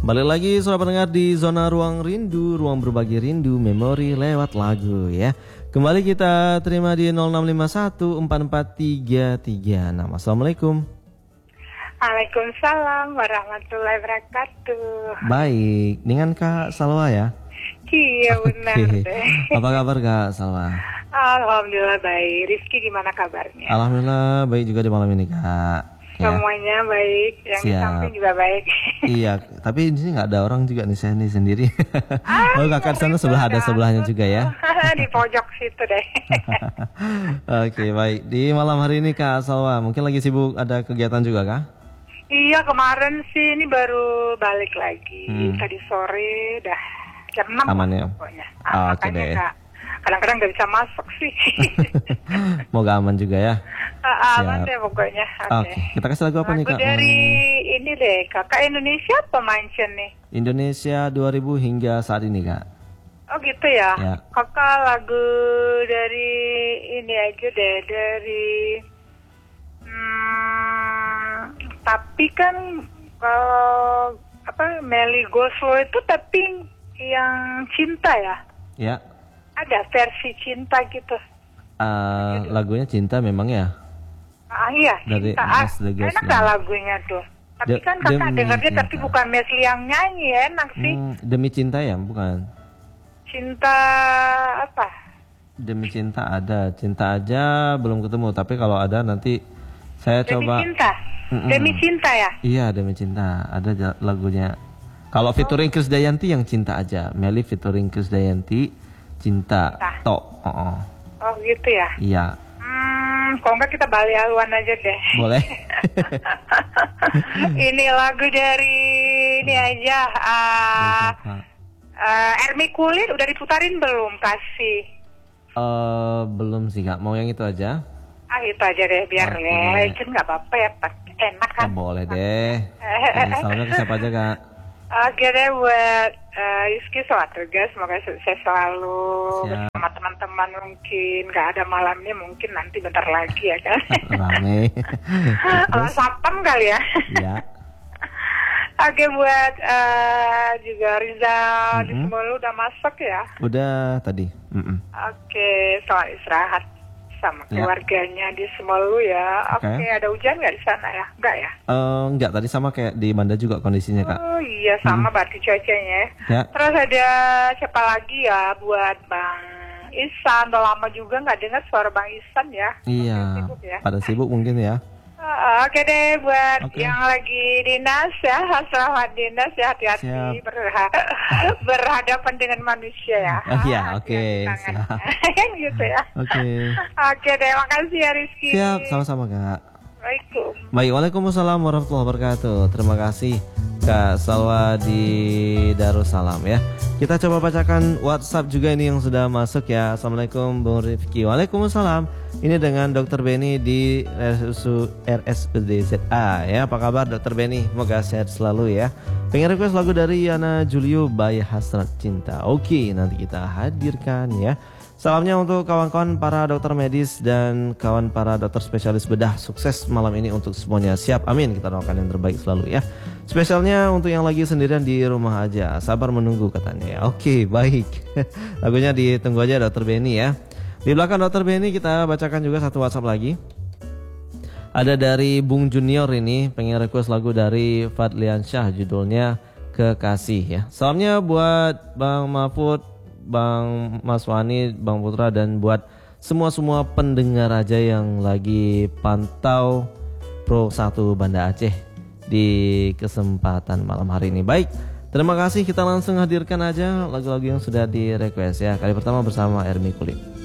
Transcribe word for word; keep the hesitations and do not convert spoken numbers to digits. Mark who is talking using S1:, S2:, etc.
S1: Balik lagi saudara pendengar di Zona Ruang Rindu, ruang berbagi rindu, memori lewat lagu ya. Kembali kita terima di nol enam lima satu empat empat tiga tiga enam. Assalamualaikum.
S2: Waalaikumsalam warahmatullahi wabarakatuh.
S1: Baik, dengan Kak Salwa ya?
S2: Iya benar
S1: Oke.
S2: deh.
S1: Apa kabar Kak Salwa?
S2: Alhamdulillah baik. Rizky gimana kabarnya?
S1: Alhamdulillah baik juga di malam ini Kak. Ya.
S2: Semuanya baik, yang di
S1: Siap.
S2: samping juga baik.
S1: Iya, tapi di sini nggak ada orang juga nih, saya nih sendiri.
S2: Ah,
S1: oh kakak di sana sebelah ada sebelahnya juga ya.
S2: Di pojok situ deh.
S1: Oke baik, di malam hari ini Kak Salwa mungkin lagi sibuk ada kegiatan juga Kak?
S2: Iya kemarin sih ini baru balik lagi.
S1: Hmm.
S2: Tadi sore dah jam enam
S1: Aman ya?
S2: pokoknya.
S1: Ah,
S2: Ah,
S1: oke
S2: makanya
S1: deh.
S2: Kak, kadang-kadang nggak bisa masuk sih.
S1: Moga aman juga ya.
S2: Ah, aman
S1: Siap.
S2: deh pokoknya.
S1: Oke, kita kasih lagu apa nih
S2: Lagu
S1: Kak?
S2: dari
S1: Hmm.
S2: ini deh, kakak Indonesia apa Mansion nih?
S1: Indonesia dua ribu hingga saat ini Kak.
S2: Oh gitu ya?
S1: Ya.
S2: Kakak lagu dari ini aja deh, dari hmm, tapi kan kalau apa Melly Goeslaw itu tapi yang cinta ya?
S1: Ya,
S2: Ada versi cinta gitu.
S1: uh, lagunya cinta memang ya.
S2: Ah iya,
S1: Dari
S2: cinta. Ah,
S1: Leslie
S2: enak
S1: Goeslaw.
S2: gak lagunya tuh? Tapi
S1: De-
S2: kan kakak
S1: demi
S2: dengarnya tapi
S1: cinta.
S2: bukan Mesli yang nyanyi, enak sih.
S1: Hmm, demi cinta ya, bukan?
S2: Cinta apa?
S1: Demi cinta ada, cinta aja belum ketemu. Tapi kalau ada nanti saya
S2: Demi
S1: coba.
S2: cinta.
S1: Mm-mm.
S2: Demi cinta ya?
S1: Iya, demi cinta ada ja- lagunya. Kalau featuring Krisdayanti yang cinta aja, Melly featuring Krisdayanti cinta.
S2: Cinta.
S1: Tok. Oh, oh.
S2: Oh gitu ya?
S1: Iya,
S2: Hmm, kalau enggak kita Bali Aluan aja deh.
S1: boleh.
S2: Ini lagu dari ini aja. Uh, uh, Ermi Kulit udah diputarin belum? Kasih.
S1: Eh, belum sih Kak, mau yang itu aja?
S2: Ah itu aja deh biar
S1: Oke.
S2: legend nggak apa-apa ya Pak. Enak
S1: Oh,
S2: kan?
S1: boleh deh. Jadi, salamnya ke siapa aja Kak?
S2: Oke deh buat uh, Rizky selamat tugas, semoga sukses selalu
S1: Siap.
S2: bersama teman-teman mungkin nggak ada malamnya mungkin nanti bentar lagi ya kan.
S1: Rame.
S2: Kalau Sapem kali ya.
S1: Ya.
S2: Oke buat uh, juga Rizal di
S1: Mhm.
S2: Semolu udah masak ya.
S1: Udah tadi. Mm-mm.
S2: Oke selamat istirahat sama
S1: Ya.
S2: keluarganya di Semolu ya. Oke
S1: Oke.
S2: ada hujan nggak di sana ya? Enggak ya?
S1: Eh, enggak, tadi sama kayak di Banda juga kondisinya Kak.
S2: Oh iya sama berarti cuacanya.
S1: Ya.
S2: Terus ada siapa lagi ya buat Bang Isan, udah lama juga nggak dengar suara Bang Isan ya.
S1: Iya.
S2: Sibuk ya.
S1: Pada sibuk mungkin ya.
S2: Ah, Oke deh buat
S1: Oke.
S2: yang lagi dinas ya, selamat dinas ya, hati-hati
S1: Siap.
S2: berha- berhadapan dengan manusia ya.
S1: Oh, iya,
S2: Ah,
S1: oke,
S2: hati-hati tangan.
S1: siap.
S2: Kan gitu ya.
S1: Oke.
S2: Oke deh, makasih ya Rizky.
S1: Siap, sama-sama Kak.
S2: Assalamualaikum.
S1: Baik, waalaikumsalam warahmatullahi wabarakatuh. Terima kasih Kak Salwa di Darussalam ya. Kita coba bacakan WhatsApp juga ini yang sudah masuk ya. Assalamualaikum Bung Rifki. Waalaikumsalam. Ini dengan Dokter Beni di R S U D Z A ya. Apa kabar Dokter Beni? Semoga sehat selalu ya. Pengen request lagu dari Yana Julio by Hasrat Cinta. Oke, nanti kita hadirkan ya. Salamnya untuk kawan-kawan para dokter medis dan kawan para dokter spesialis bedah. Sukses malam ini untuk semuanya. Siap, amin. Kita doakan yang terbaik selalu ya. Spesialnya untuk yang lagi sendirian di rumah aja. Sabar menunggu katanya ya. Oke, baik. Lagunya ditunggu aja Dokter Beni ya. Di belakang Dokter Beni kita bacakan juga satu WhatsApp lagi. Ada dari Bung Junior ini pengen request lagu dari Fadliansyah judulnya Kekasih ya. Salamnya buat Bang Mahfud, Bang Mas Wani, Bang Putra dan buat semua-semua pendengar aja yang lagi pantau Pro satu Banda Aceh di kesempatan malam hari ini. Baik, terima kasih, kita langsung hadirkan aja lagu-lagu yang sudah di request ya. Kali pertama bersama Ermi Kulit.